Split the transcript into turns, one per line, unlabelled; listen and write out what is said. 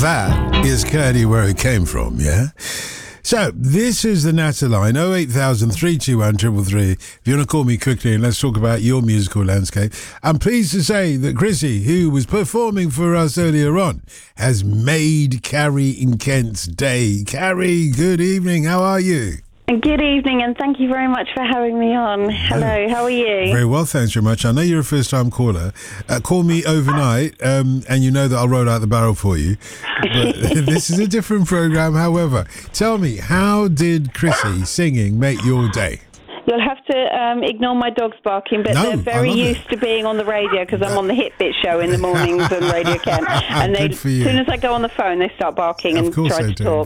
that is clearly where it came from, yeah? So, this is the Natter line, 08000 321 333. If you want to call me quickly and let's talk about your musical landscape. I'm pleased to say that Chrissy, who was performing for us earlier on, has made Carrie in Kent's day. Carrie, good evening. How are you?
Good evening, and thank you very much for having me on. Hello, how are you?
Very well, thanks very much. I know you're a first-time caller. Call me overnight, and you know that I'll roll out the barrel for you. But this is a different program, however. Tell me, how did Chrissy singing make your day?
You'll have to ignore my dogs barking, but they're very used to being on the radio because I'm on the Hit Bit show in the mornings on Radio Kent. And as soon as I go on the phone, they start barking and try to talk.